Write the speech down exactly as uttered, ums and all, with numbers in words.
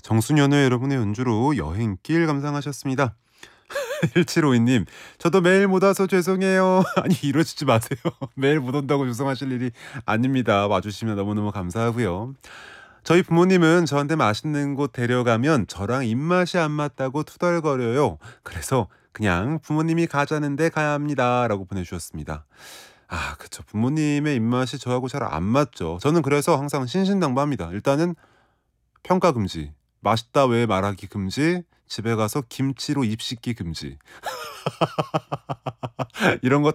정순현의 여러분의 연주로 여행길 감상하셨습니다. 일칠오이 님, 저도 매일 못 와서 죄송해요. 아니, 이러시지 마세요. 매일 못 온다고 죄송하실 일이 아닙니다. 와주시면 너무너무 감사하고요. 저희 부모님은 저한테 맛있는 곳 데려가면 저랑 입맛이 안 맞다고 투덜거려요. 그래서 그냥 부모님이 가자는데 가야 합니다. 라고 보내주셨습니다. 아, 그쵸. 부모님의 입맛이 저하고 잘 안 맞죠. 저는 그래서 항상 신신당부합니다. 일단은 평가 금지. 맛있다 왜 말하기 금지. 집에 가서 김치로 입 씻기 금지. 이런 거